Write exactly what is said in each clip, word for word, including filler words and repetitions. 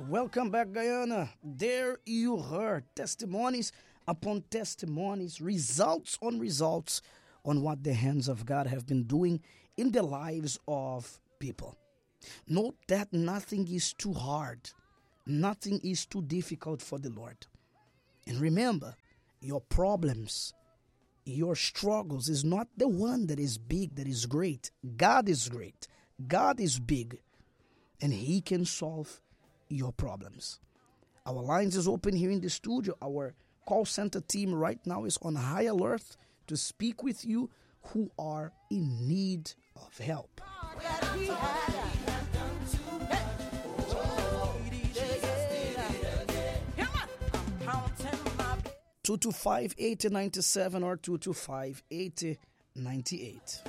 Welcome back, Guyana. There you heard testimonies upon testimonies, results on results on what the hands of God have been doing in the lives of people. Note that nothing is too hard, nothing is too difficult for the Lord. And remember, your problems, your struggles is not the one that is big, that is great. God is great. God is big, and He can solve your problems. Our lines is open here in the studio. Our call center team right now is on high alert to speak with you who are in need of help. two two five, eight zero nine seven or two two five, eight zero nine eight.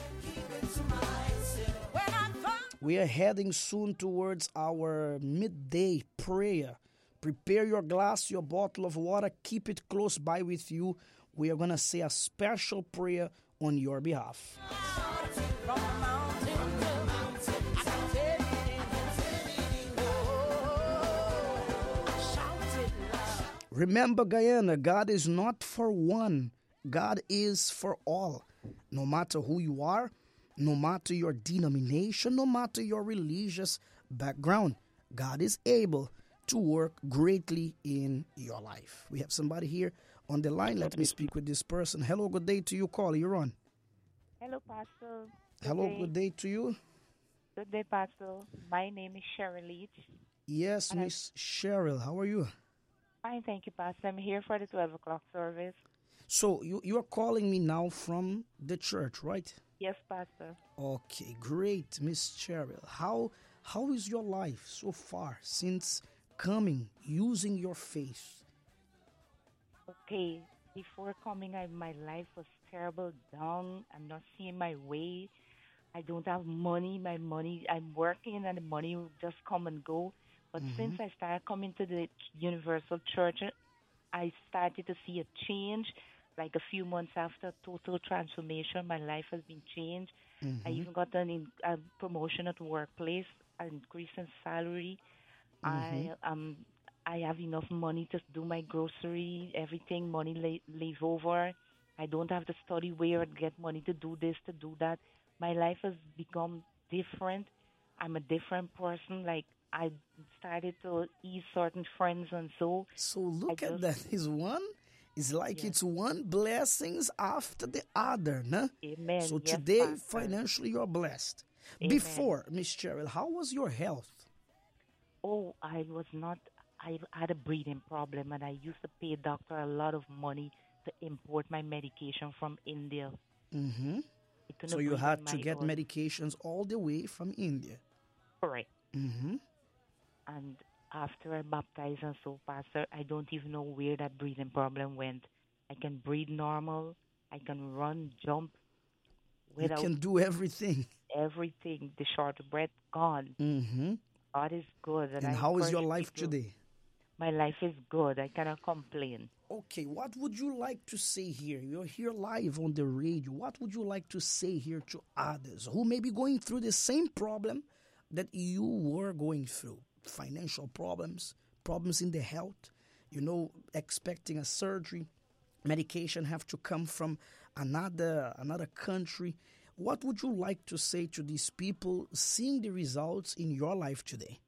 We are heading soon towards our midday prayer. Prepare your glass, your bottle of water. Keep it close by with you. We are going to say a special prayer on your behalf. Remember, Guyana, God is not for one. God is for all. No matter who you are, no matter your denomination, no matter your religious background, God is able to work greatly in your life. We have somebody here on the line. Let me speak with this person. Hello, good day to you. Call, you're on. Hello, Pastor. Good Hello, day. good day to you. Good day, Pastor. My name is Cheryl Leach. Yes, And I- Miss Cheryl, how are you? Fine, thank you, Pastor. I'm here for the twelve o'clock service. So you you are calling me now from the church, right? Yes, Pastor. Okay, great, Miss Cheryl. How how is your life so far since coming, using your faith? Okay, before coming, I, my life was terrible, down. I'm not seeing my way. I don't have money. My money, I'm working and the money will just come and go. But since I started coming to the Universal Church, I started to see a change. Like a few months after total transformation, my life has been changed. I even got an in, a promotion at workplace, an increase in salary. I um I have enough money to do my grocery, everything. Money la- leave over. I don't have to study where to get money to do this, to do that. My life has become different. I'm a different person. Like I started to ease certain friends and so. So look I at just- that. It's one. It's like Yes. it's one blessings after the other, no? Amen. So Yes, today, Pastor. financially, you're blessed. Amen. Before, Miss Cheryl, how was your health? Oh, I was not. I had a breathing problem, and I used to pay doctor a lot of money to import my medication from India. Mm-hmm. I couldn't So you breathe had on to my get own. medications all the way from India. Correct. Mm-hmm. And after I baptized and so, Pastor, I don't even know where that breathing problem went. I can breathe normal. I can run, jump You without can do everything. everything. The short breath gone. Mm-hmm. God is good. And, And I how is your encourage life people- today? My life is good. I cannot complain. Okay, what would you like to say here? You're here live on the radio. What would you like to say here to others who may be going through the same problem that you were going through? Financial problems, problems in the health, you know, expecting a surgery, medication have to come from another another country. What would you like to say to these people seeing the results in your life today?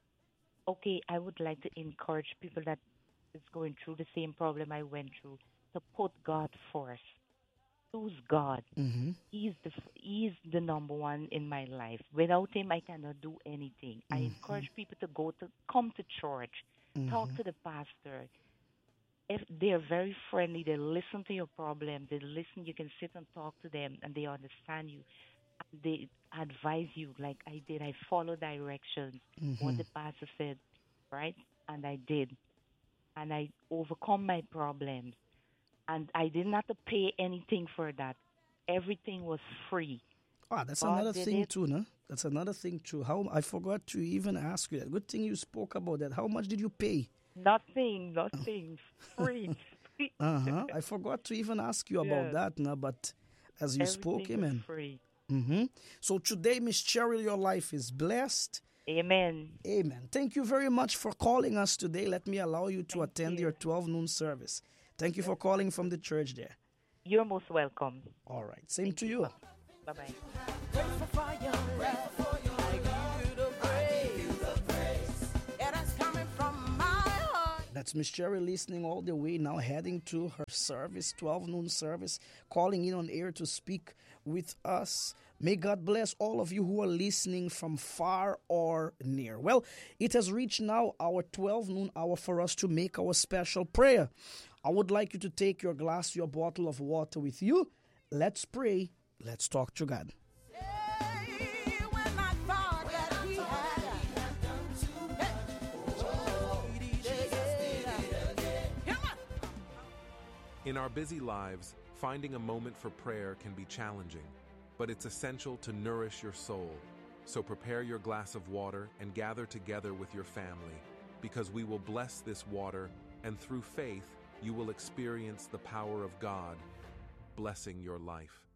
Okay, I would like to encourage people that is going through the same problem I went through to put God first. Choose God. Mm-hmm. He's the He's the number one in my life. Without Him, I cannot do anything. I encourage people to go to come to church, talk to the pastor. If they are very friendly, they listen to your problem. They listen. You can sit and talk to them, and they understand you. They advise you like I did. I follow directions, what the pastor said, right? And I did. And I overcome my problems. And I didn't have to pay anything for that. Everything was free. Ah, that's God another did thing it. too, no? That's another thing too. How I forgot to even ask you that. Good thing you spoke about that. How much did you pay? Nothing, nothing. Free. Uh huh. I forgot to even ask you about Yes. that, no? But as you spoke, Everything was amen. free. Mm-hmm. So today, Miss Cheryl, your life is blessed. Amen. Amen. Thank you very much for calling us today. Let me allow you to Thank attend you. your twelve noon service. Thank you for Yes, calling from the church there. you're most welcome. All right. Same Thank to you. you. Bye bye. Grateful for your love. I give you the praise. And it's coming from my heart. That's Miss Cherry listening all the way now, heading to her service, twelve noon service, calling in on air to speak with us. May God bless all of you who are listening from far or near. Well, it has reached now our twelve noon hour for us to make our special prayer. I would like you to take your glass, your bottle of water with you. Let's pray. Let's talk to God. Hey, when I thought that he had. Hey. Come on. In our busy lives, finding a moment for prayer can be challenging, but it's essential to nourish your soul. So prepare your glass of water and gather together with your family, because we will bless this water, and through faith, you will experience the power of God, blessing your life.